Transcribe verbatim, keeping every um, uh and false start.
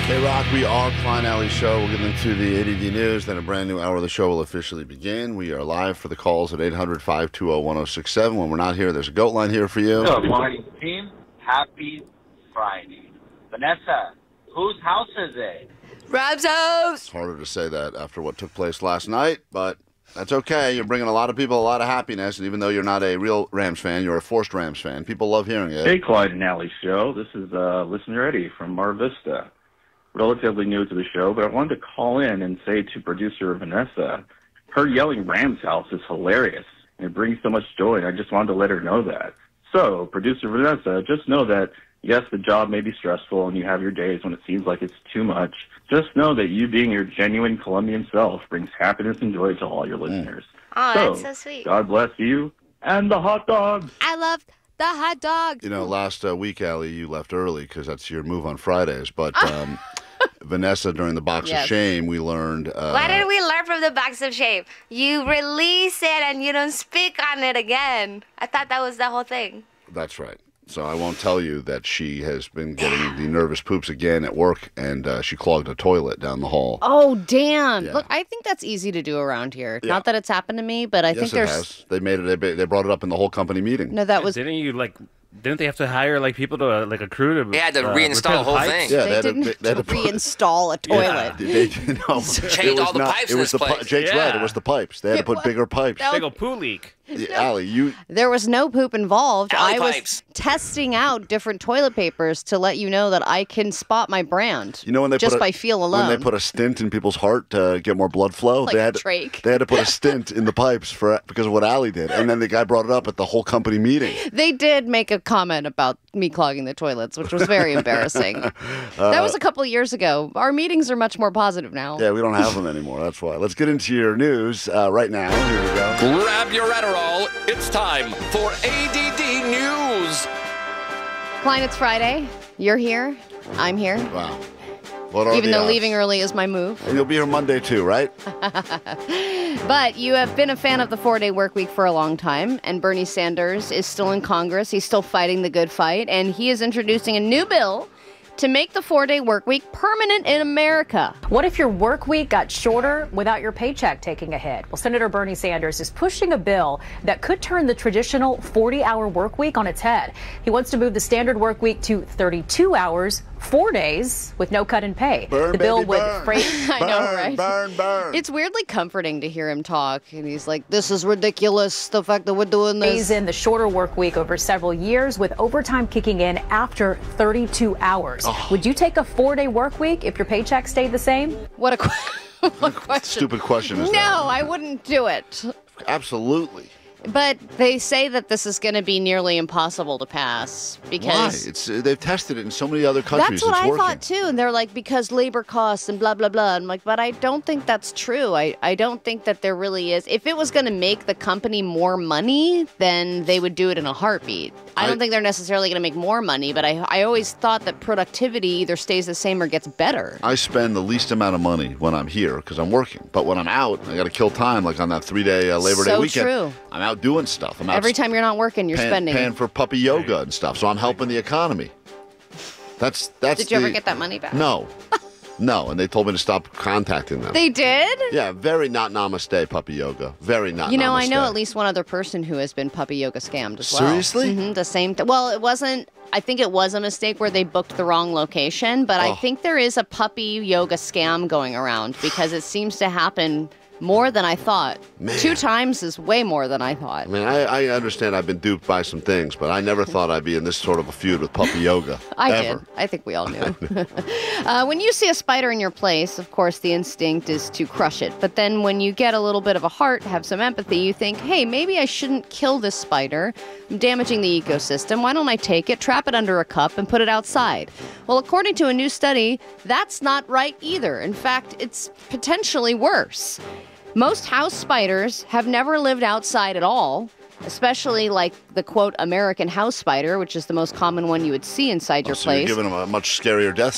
K-Rock, we are Klein Alley Show. We'll get into the A D D news, then a brand new hour of the show will officially begin. We are live for the calls at eight hundred, five two zero, one zero six seven. When we're not here, there's a goat line here for you. Good morning, team. Happy Friday. Vanessa, whose house is it? Rob's house! It's harder to say that after what took place last night, but that's okay. You're bringing a lot of people a lot of happiness, and even though you're not a real Rams fan, you're a forced Rams fan. People love hearing it. Hey, Clyde and Alley Show. This is uh, Listener Eddie from Mar Vista. Relatively new to the show, but I wanted to call in and say to producer Vanessa, her yelling Rams house is hilarious, and it brings so much joy, and I just wanted to let her know that. So, producer Vanessa, just know that, yes, the job may be stressful, and you have your days when it seems like it's too much. Just know that you being your genuine Colombian self brings happiness and joy to all your listeners. Oh, so, that's so sweet. God bless you and the hot dogs. I love the hot dog. You know, last uh, week, Allie, you left early because that's your move on Fridays, but... Um, Vanessa, during the Box Yes. of Shame, we learned... Uh, What did we learn from the Box of Shame? You release it and you don't speak on it again. I thought that was the whole thing. That's right. So I won't tell you that she has been getting the nervous poops again at work, and uh, she clogged a toilet down the hall. Oh, damn. Yeah. Look, I think that's easy to do around here. Yeah. Not that it's happened to me, but I yes, think it there's... has. They made it. They, they brought it up in the whole company meeting. No, that was... Didn't you, like... Didn't they have to hire like people to uh, like a crew to? They had to uh, reinstall repair the whole pipes? thing. Yeah, They, they, had didn't to, they had to put, reinstall a toilet. They, they, no, Change it was all the not, pipes It in was this the pi- place. Jake's Yeah. right. It was the pipes. They had to It put was- bigger pipes. that Big old poo leak. Yeah, Allie, you. There was no poop involved. Alley I was pipes. testing out different toilet papers to let you know that I can spot my brand. You know when they just put a, by feel alone. when they put a stint in people's heart to get more blood flow, Like they had Drake. they had to put a stint in the pipes for because of what Allie did, and then the guy brought it up at the whole company meeting. They did make a comment about me clogging the toilets, which was very embarrassing. that was a couple of years ago. Our meetings are much more positive now. Yeah, we don't have them anymore. That's why. Let's get into your news uh, right now. Here we go. Grab your Adderall. It's time for A D D News. Klein, it's Friday. You're here. I'm here. Wow. What are Even the though odds? leaving early is my move. And you'll be here Monday too, right? But you have been a fan of the four-day work week for a long time, and Bernie Sanders is still in Congress. He's still fighting the good fight, and he is introducing a new bill to make the four-day work week permanent in America. What if your work week got shorter without your paycheck taking a hit? Well, Senator Bernie Sanders is pushing a bill that could turn the traditional forty-hour work week on its head. He wants to move the standard work week to thirty-two hours, four days, with no cut in pay. Burn, the bill baby, would burn. freight. I know, Burn, right? burn, burn. It's weirdly comforting to hear him talk, and he's like, this is ridiculous, the fact that we're doing this. Phase in the shorter work week over several years, with overtime kicking in after thirty-two hours. Oh. Would you take a four-day work week if your paycheck stayed the same? What a, qu- what question. Stupid question is No, that? I wouldn't do it. Absolutely. But they say that this is going to be nearly impossible to pass Why? because... It's uh, they've tested it in so many other countries. That's what it's I working. thought too. And they're like, because labor costs and blah, blah, blah. I'm like, but I don't think that's true. I, I don't think that there really is. If it was going to make the company more money, then they would do it in a heartbeat. I, I- don't think they're necessarily going to make more money, but I, I always thought that productivity either stays the same or gets better. I spend the least amount of money when I'm here because I'm working. But when I'm out, I got to kill time. Like on that three-day uh, Labor Day So weekend, true. I'm out doing stuff. I'm out Every time you're not working, you're paying, spending. paying for puppy yoga and stuff. So I'm helping the economy. That's that's. Did you the, ever get that money back? No, no. And they told me to stop contacting them. They did? Yeah, very not namaste puppy yoga. Very not. You know, namaste. I know at least one other person who has been puppy yoga scammed as well. Seriously? hmm the same. Th- well, it wasn't. I think it was a mistake where they booked the wrong location, but Oh. I think there is a puppy yoga scam going around because it seems to happen more than I thought. Man. Two times is way more than I I thought. mean, I, I understand I've been duped by some things, but I never thought I'd be in this sort of a feud with puppy yoga. I ever. did. I think we all knew. uh, when you see a spider in your place, of course, the instinct is to crush it. But then when you get a little bit of a heart, have some empathy, you think, hey, maybe I shouldn't kill this spider. I'm damaging the ecosystem. Why don't I take it, trap it under a cup, and put it outside? Well, according to a new study, that's not right either. In fact, it's potentially worse. Most house spiders have never lived outside at all, especially like the, quote, American house spider, which is the most common one you would see inside your So you're place. giving them a much scarier death